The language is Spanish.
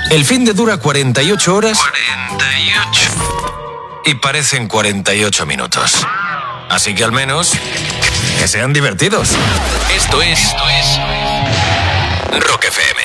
El fin de dura 48 horas. 48. Y parecen 48 minutos. Así que al menos que sean divertidos. Esto es Rock FM.